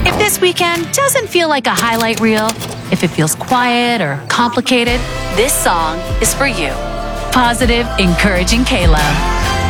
If this weekend doesn't feel like a highlight reel, if it feels quiet or complicated, this song is for you. Positive, encouraging Kayla.